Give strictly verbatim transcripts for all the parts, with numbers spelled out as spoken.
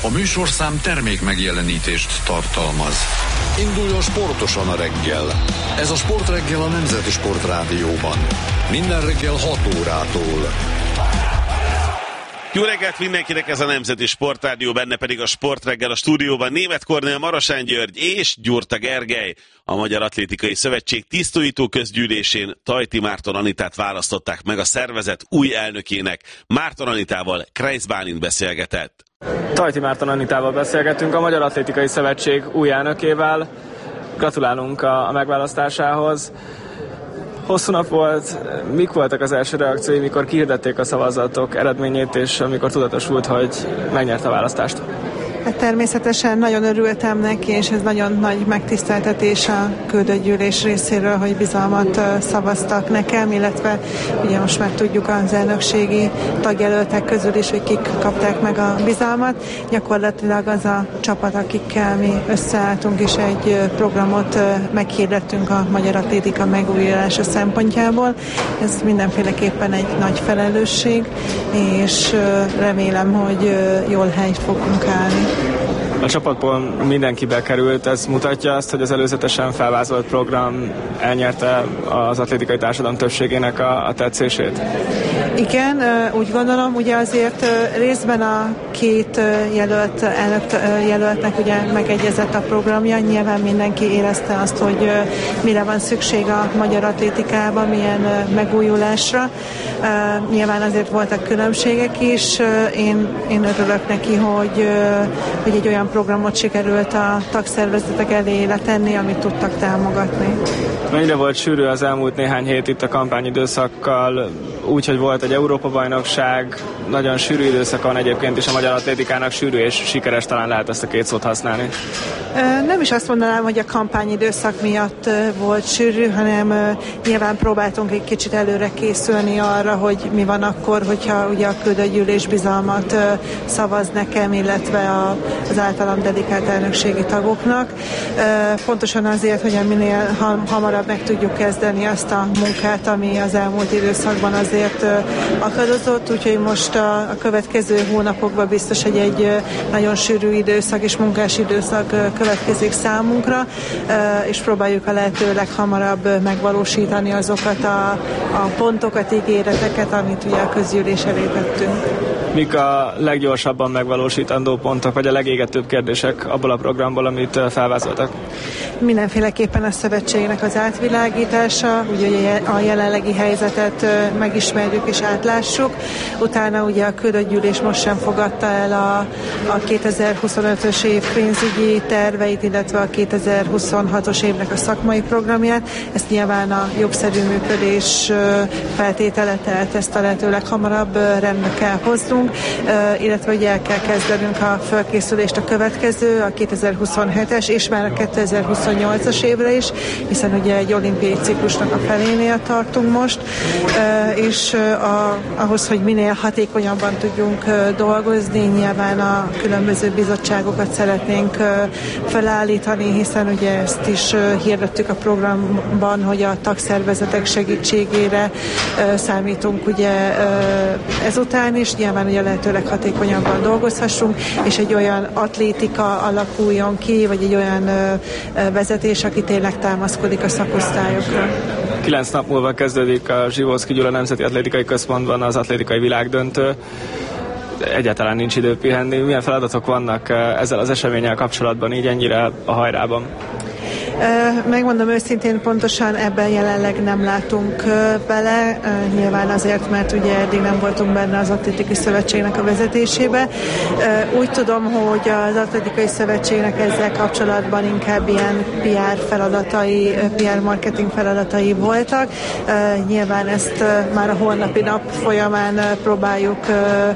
A műsorszám termék megjelenítést tartalmaz. Induljon sportosan a reggel. Ez a Sportreggel a Nemzeti Sportrádióban. Minden reggel hat órától. Jó reggelt mindenkinek, ez a Nemzeti Sportrádió, benne pedig a Sportreggel, a stúdióban Németh Kornél, Marosán György és Gyurta Gergely. A Magyar Atlétikai Szövetség tisztújító közgyűlésén Tajti Márton Anitát választották meg a szervezet új elnökének. Márton Anitával Kreisz Bálint beszélgetett. Tajti Márton Anitával beszélgetünk, a Magyar Atlétikai Szövetség új elnökével. Gratulálunk a, a megválasztásához. Hosszú nap volt, mik voltak az első reakciói, mikor kihirdették a szavazatok eredményét, és amikor tudatosult, hogy megnyerte a választást? Hát természetesen nagyon örültem neki, és ez nagyon nagy megtiszteltetés a küldött gyűlés részéről, hogy bizalmat szavaztak nekem, illetve ugye most már tudjuk az elnökségi tagjelöltek közül is, hogy kik kapták meg a bizalmat. Gyakorlatilag az a csapat, akikkel mi összeálltunk, és egy programot meghirdettünk a magyar atlétika megújulása szempontjából. Ez mindenféleképpen egy nagy felelősség, és remélem, hogy jól helyt fogunk állni. A csapatból mindenki bekerült, ez mutatja azt, hogy az előzetesen felvázolt program elnyerte az atlétikai társadalom többségének a, a tetszését? Igen, úgy gondolom, ugye azért részben a két jelölt, elnök jelöltnek ugye megegyezett a programja, nyilván mindenki érezte azt, hogy mire van szükség a magyar atlétikában, milyen megújulásra. Nyilván azért voltak különbségek is, én, én örülök neki, hogy, hogy egy olyan programot sikerült a tagszervezetek elé letenni, amit tudtak támogatni. Mennyire volt sűrű az elmúlt néhány hét itt a kampányidőszakkal, úgy, hogy volt egy Európa-bajnokság, nagyon sűrű időszak van egyébként, és a magyar atlétikának sűrű és sikeres, talán lehet ezt a két szót használni. Nem is azt mondanám, hogy a kampányidőszak miatt volt sűrű, hanem nyilván próbáltunk egy kicsit előre készülni arra, hogy mi van akkor, hogyha ugye a küldött gyűlés bizalmat szavaz nekem, illetve az általam dedikált elnökségi tagoknak. Pontosan azért, hogy minél hamarabb meg tudjuk kezdeni azt a munkát, ami az elmúlt időszakban azért akadozott, úgyhogy most a, a következő hónapokban biztos, hogy egy nagyon sűrű időszak és munkás időszak következik számunkra, és próbáljuk a lehető leghamarabb megvalósítani azokat a, a pontokat, ígéreteket, amit ugye a közgyűlés elé tettünk. Mik a leggyorsabban megvalósítandó pontok, vagy a legégetőbb kérdések abból a programból, amit felvázoltak? Mindenféleképpen a szövetségnek az átvilágítása, ugye a jelenlegi helyzetet megismerjük és átlássuk. Utána ugye a küldött gyűlés most sem fogadta el a, a kétezer-huszonötös év pénzügyi terveit, illetve a kétezer-huszonhatos évnek a szakmai programját. Ezt nyilván a jogszerű működés feltétele, tehát ezt a lehető leghamarabb rendbe kell hoznunk, illetve ugye el kell kezdenünk a felkészülést a következő, a kétezer-huszonhetes és már a kétezer-huszonnyolcas évre is, hiszen ugye egy olimpiai ciklusnak a felénél tartunk most, és a, ahhoz, hogy minél hatékonyabban tudjunk dolgozni, nyilván a különböző bizottságokat szeretnénk felállítani, hiszen ugye ezt is hirdettük a programban, hogy a tagszervezetek segítségére számítunk ugye ezután is, nyilván ugye lehetőleg hatékonyabban dolgozhassunk, és egy olyan atlétika alakuljon ki, vagy egy olyan vezetés, aki tényleg támaszkodik a szakosztályokra. Kilenc nap múlva kezdődik a Zsivóczky Gyula Nemzeti Atlétikai Központban az atlétikai világdöntő. Egyáltalán nincs idő pihenni. Milyen feladatok vannak ezzel az eseménnyel kapcsolatban, így ennyire a hajrában? Megmondom őszintén, pontosan ebben jelenleg nem látunk bele, nyilván azért, mert ugye eddig nem voltunk benne az Atlétikai Szövetségnek a vezetésébe. Úgy tudom, hogy az Atlétikai Szövetségnek ezzel kapcsolatban inkább ilyen pé er feladatai, pé er marketing feladatai voltak. Nyilván ezt már a holnapi nap folyamán próbáljuk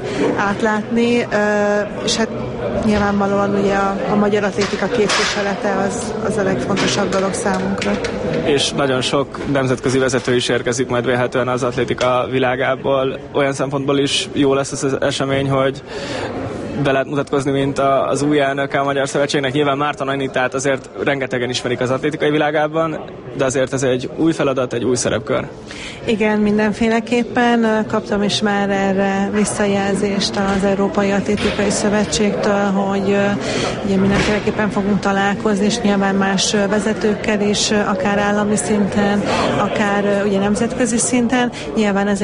átlátni, és hát nyilvánvalóan ugye a, a magyar atlétika képviselete az, az a legfontosabb dolog számunkra. És nagyon sok nemzetközi vezető is érkezik majd vélhetően az atlétika világából. Olyan szempontból is jó lesz ez az esemény, hogy be lehet mutatkozni, mint az új elnöke a Magyar Szövetségnek. Nyilván Márton Anitát azért rengetegen ismerik az atlétikai világában, de azért ez egy új feladat, egy új szerepkör. Igen, mindenféleképpen kaptam is már erre visszajelzést az Európai Atlétikai Szövetségtől, hogy ugye mindenféleképpen fogunk találkozni, és nyilván más vezetőkkel is, akár állami szinten, akár ugye nemzetközi szinten. Nyilván ez